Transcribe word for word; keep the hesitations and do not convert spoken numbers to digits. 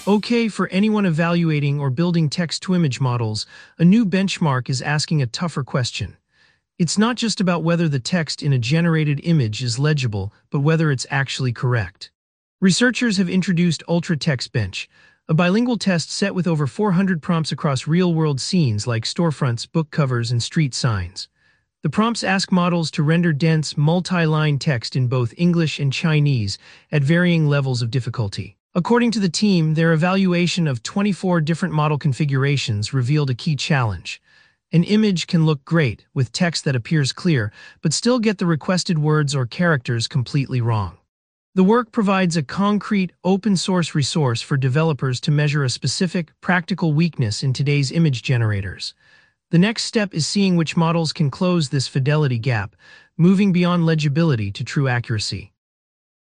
Okay, for anyone evaluating or building text-to-image models, a new benchmark is asking a tougher question. It's not just about whether the text in a generated image is legible, but whether it's actually correct. Researchers have introduced Ultra Text Bench, a bilingual test set with over four hundred prompts across real-world scenes like storefronts, book covers, and street signs. The prompts ask models to render dense, multi-line text in both English and Chinese at varying levels of difficulty. According to the team, their evaluation of twenty-four different model configurations revealed a key challenge. An image can look great, with text that appears clear, but still get the requested words or characters completely wrong. The work provides a concrete, open-source resource for developers to measure a specific, practical weakness in today's image generators. The next step is seeing which models can close this fidelity gap, moving beyond legibility to true accuracy.